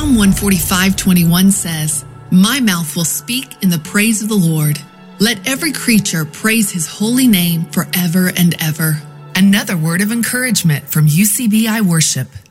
Psalm 145:21 says, "My mouth will speak in the praise of the Lord. Let every creature praise his holy name forever and ever." Another word of encouragement from UCBI Worship.